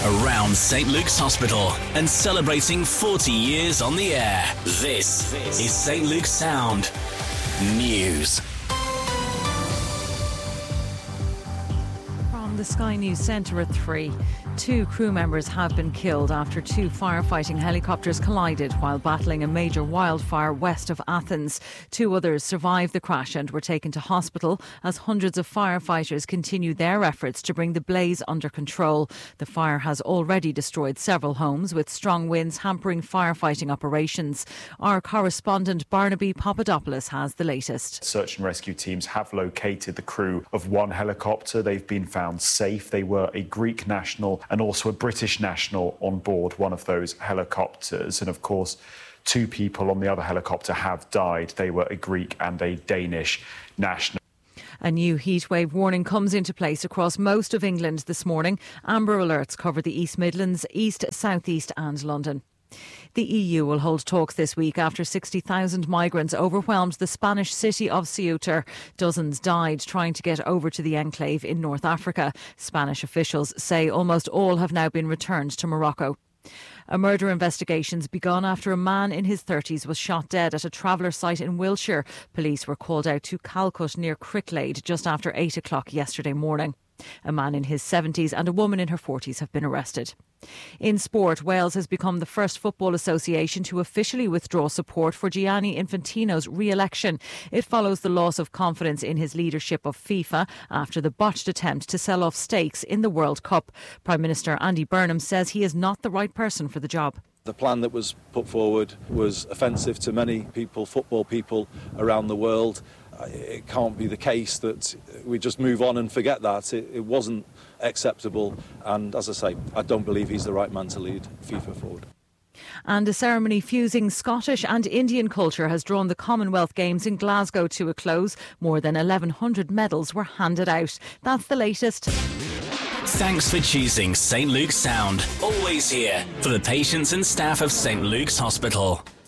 around St Luke's Hospital and celebrating 40 years on the air. This is St Luke's Sound News. From the Sky News Centre at 3. 2 crew members have been killed after 2 firefighting helicopters collided while battling a major wildfire west of Athens. 2 others survived the crash and were taken to hospital as hundreds of firefighters continue their efforts to bring the blaze under control. The fire has already destroyed several homes, with strong winds hampering firefighting operations. Our correspondent Barnaby Papadopoulos has the latest. Search and rescue teams have located the crew of 1 helicopter. They've been found safe. They were a Greek national and also a British national on board one of those helicopters. And of course, 2 people on the other helicopter have died. They were a Greek and a Danish national. A new heatwave warning comes into place across most of England this morning. Amber alerts cover the East Midlands, East, South East and London. The EU will hold talks this week after 60,000 migrants overwhelmed the Spanish city of Ceuta. Dozens died trying to get over to the enclave in North Africa. Spanish officials say almost all have now been returned to Morocco. A murder investigation's begun after a man in his 30s was shot dead at a traveller site in Wiltshire. Police were called out to Calcut near Cricklade just after 8 o'clock yesterday morning. A man in his 70s and a woman in her 40s have been arrested. In sport, Wales has become the first football association to officially withdraw support for Gianni Infantino's re-election. It follows the loss of confidence in his leadership of FIFA after the botched attempt to sell off stakes in the World Cup. Prime Minister Andy Burnham says he is not the right person for the job. The plan that was put forward was offensive to many people, football people around the world. It can't be the case that we just move on and forget that. It wasn't acceptable, and as I say, I don't believe he's the right man to lead FIFA forward. And a ceremony fusing Scottish and Indian culture has drawn the Commonwealth Games in Glasgow to a close. More than 1,100 medals were handed out. That's the latest. Thanks for choosing St Luke's Sound. Always here for the patients and staff of St Luke's Hospital.